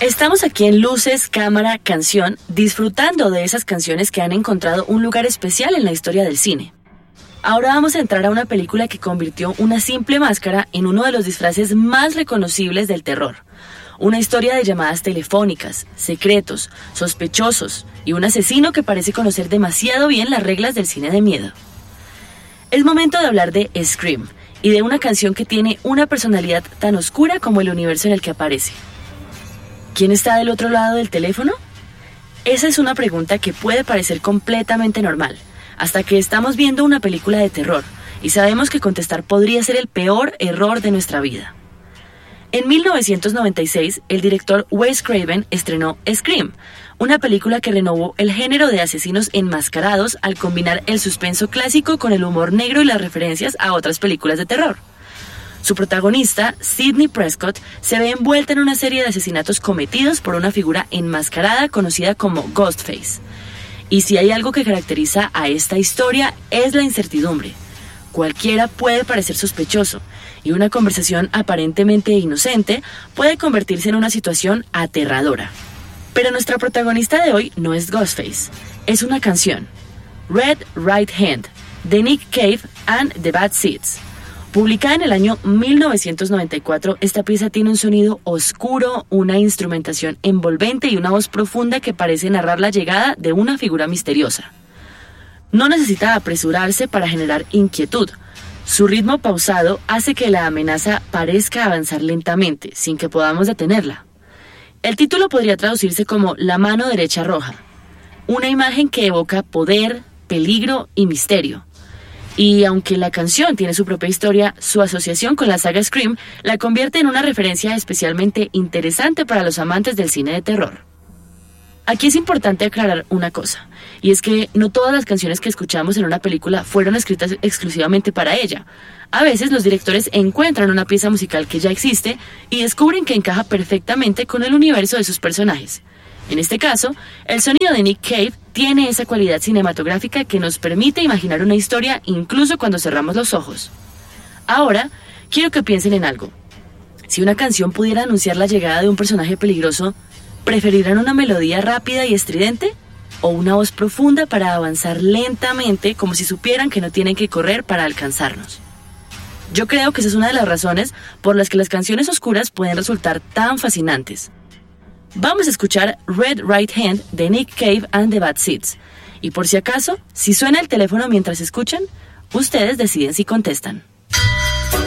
Estamos aquí en Luces, Cámara, Canción, disfrutando de esas canciones que han encontrado un lugar especial en la historia del cine. Ahora vamos a entrar a una película que convirtió una simple máscara en uno de los disfraces más reconocibles del terror. Una historia de llamadas telefónicas, secretos, sospechosos y un asesino que parece conocer demasiado bien las reglas del cine de miedo. Es momento de hablar de Scream y de una canción que tiene una personalidad tan oscura como el universo en el que aparece. ¿Quién está del otro lado del teléfono? Esa es una pregunta que puede parecer completamente normal, hasta que estamos viendo una película de terror y sabemos que contestar podría ser el peor error de nuestra vida. En 1996, el director Wes Craven estrenó Scream, una película que renovó el género de asesinos enmascarados al combinar el suspenso clásico con el humor negro y las referencias a otras películas de terror. Su protagonista, Sidney Prescott, se ve envuelta en una serie de asesinatos cometidos por una figura enmascarada conocida como Ghostface. Y si hay algo que caracteriza a esta historia es la incertidumbre. Cualquiera puede parecer sospechoso, y una conversación aparentemente inocente puede convertirse en una situación aterradora. Pero nuestra protagonista de hoy no es Ghostface, es una canción, Red Right Hand, de Nick Cave and the Bad Seeds. Publicada en el año 1994, esta pieza tiene un sonido oscuro, una instrumentación envolvente y una voz profunda que parece narrar la llegada de una figura misteriosa. No necesita apresurarse para generar inquietud. Su ritmo pausado hace que la amenaza parezca avanzar lentamente, sin que podamos detenerla. El título podría traducirse como La mano derecha roja, una imagen que evoca poder, peligro y misterio. Y aunque la canción tiene su propia historia, su asociación con la saga Scream la convierte en una referencia especialmente interesante para los amantes del cine de terror. Aquí es importante aclarar una cosa, y es que no todas las canciones que escuchamos en una película fueron escritas exclusivamente para ella. A veces los directores encuentran una pieza musical que ya existe y descubren que encaja perfectamente con el universo de sus personajes. En este caso, el sonido de Nick Cave tiene esa cualidad cinematográfica que nos permite imaginar una historia incluso cuando cerramos los ojos. Ahora, quiero que piensen en algo. Si una canción pudiera anunciar la llegada de un personaje peligroso, ¿preferirán una melodía rápida y estridente o una voz profunda para avanzar lentamente como si supieran que no tienen que correr para alcanzarnos? Yo creo que esa es una de las razones por las que las canciones oscuras pueden resultar tan fascinantes. Vamos a escuchar Red Right Hand de Nick Cave and the Bad Seeds. Y por si acaso, si suena el teléfono mientras escuchan, ustedes deciden si contestan.